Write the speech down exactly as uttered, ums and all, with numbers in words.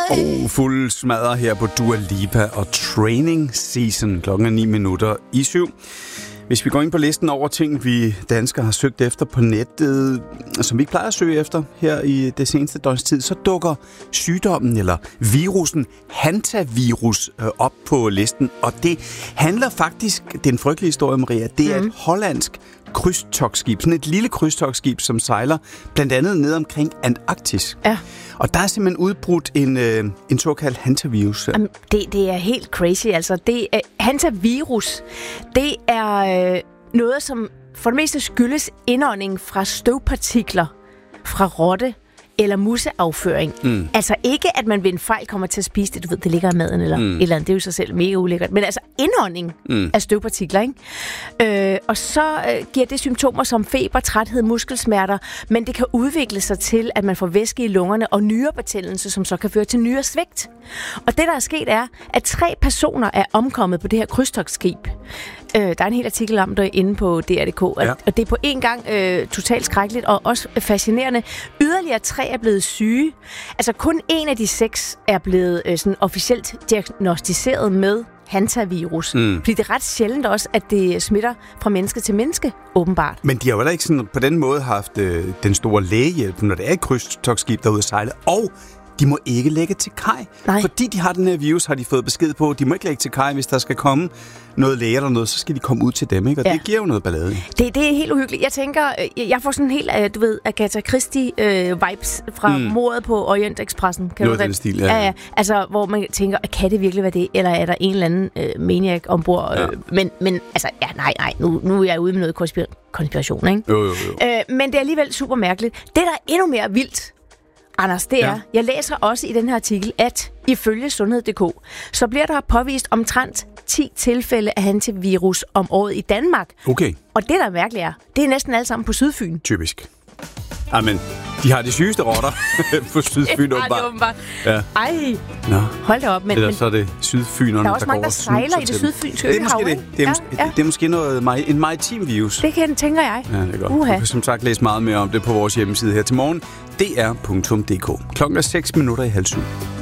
Og fuld smadre her på Dua Lipa og Training Season. Klokken er ni minutter i syv. Hvis vi går ind på listen over ting, vi danskere har søgt efter på nettet, som vi ikke plejer at søge efter her i det seneste døgns tid, så dukker sygdommen eller virusen hantavirus op på listen. Og det handler faktisk, det er en frygtelig historie, Maria, det er mm. et hollandsk krydstogtskib, sådan et lille krydstogtskib, som sejler blandt andet ned omkring Antarktis. Ja. Og der er simpelthen udbrudt en, øh, en såkaldt hantavirus. Jamen, det, det er helt crazy, altså. Det er, hantavirus, det er øh, noget, som for det meste skyldes indånding fra støvpartikler fra rotte eller museafføring. Mm. Altså ikke, at man ved en fejl kommer til at spise det, du ved, det ligger i maden, eller mm. et eller andet, det er jo sig selv mega ulækkert, men altså indånding mm. af støvpartikler, ikke? Øh, og så øh, giver det symptomer som feber, træthed, muskelsmerter, men det kan udvikle sig til, at man får væske i lungerne og nyrebetændelse, som så kan føre til nyresvigt. Og det, der er sket, er, at tre personer er omkommet på det her krydstogtskib. Øh, der er en hel artikel om det inde på D R punktum D K, ja. Og det er på en gang øh, totalt skrækkeligt og også fascinerende. Yderligere tre er blevet syge. Altså kun en af de seks er blevet øh, sådan officielt diagnostiseret med hantavirus. Mm. Fordi det er ret sjældent også, at det smitter fra menneske til menneske, åbenbart. Men de har jo heller ikke sådan, på den måde haft øh, den store lægehjælp, når det er et krydstogtskib derude at sejle, og de må ikke lægge til kaj. Nej. Fordi de har den her virus, har de fået besked på, de må ikke lægge til kaj, hvis der skal komme noget læge eller noget, så skal de komme ud til dem, ikke? Og ja. Det giver jo noget ballade. Det, det er helt uhyggeligt. Jeg tænker, jeg får sådan helt, du ved, Agatha Christie-vibes øh, fra mm. mordet på Orientexpressen. Kan noget af den stil, ja. Ja, ja. Altså, hvor man tænker, kan det virkelig være det, eller er der en eller anden øh, maniac ombord? Ja. Øh, men, men, altså, ja, nej, nej, nu, nu er jeg ude med noget konspir- konspiration, ikke? Jo, jo, jo. Øh, men det er alligevel super mærkeligt. Det, der er endnu mere vildt, Anders, det er, ja. Jeg læser også i den her artikel, at ifølge sundhed punktum d k, så bliver der påvist omtrent ti tilfælde af hantavirus om året i Danmark. Okay. Og det, der er mærkeligt er, det er næsten alle sammen på Sydfyn. Typisk. Amen. De har de sygeste rotter på Sydfyn, åbenbart. Ja. Ej, Nå. Hold da op. Men, Eller så er det sydfynerne, der er også der mange, der sejler i det sydfynske øhav. Det er måske det. Det er, ja, ja. det er måske noget, en maritim virus. Det kan, tænker jeg. Ja, det er godt. Uh-huh. Du kan som sagt læse meget mere om det på vores hjemmeside her til morgen. D R punktum D K. Klokken er seks minutter i halv syv.